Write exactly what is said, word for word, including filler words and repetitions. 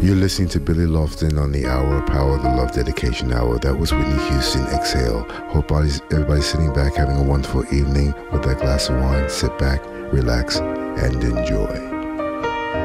You're listening to Billy Lofton on the Hour, Power of the Love Dedication Hour. That was Whitney Houston, Exhale. Hope everybody's sitting back having a wonderful evening with that glass of wine. Sit back, relax, and enjoy.